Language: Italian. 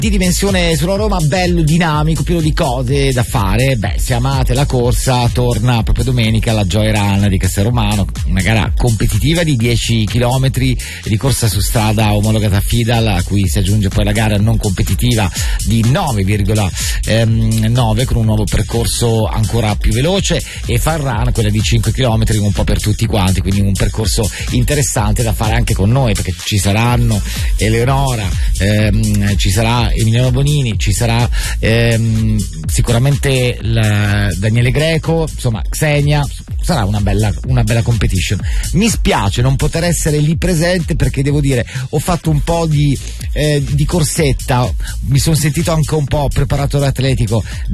di dimensione sulla Roma, bello, dinamico, pieno di cose da fare. Se amate la corsa, torna proprio domenica la Joy Run di Castelromano, una gara competitiva di 10 km di corsa su strada omologata a FIDAL, a cui si aggiunge poi la gara non competitiva di 9,9 con un nuovo percorso ancora più veloce, e Fun Run, quella di 5 km un po' per tutti quanti, quindi un percorso interessante da fare anche con noi, perché ci saranno Eleonora, ci sarà Emiliano Bonini, ci sarà sicuramente Daniele Greco, insomma Xenia. Sarà una bella competition. Mi spiace non poter essere lì presente, perché devo dire, ho fatto un po' di corsetta, mi sono sentito anche un po' preparatore atletico